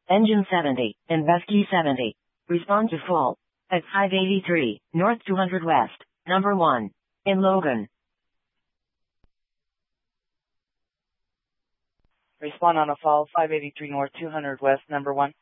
Engine 70, Investkey 70. Respond to full. At 583, North 200 West, number 1. In Logan. Respond on a fall 583 North 200 West, number 1.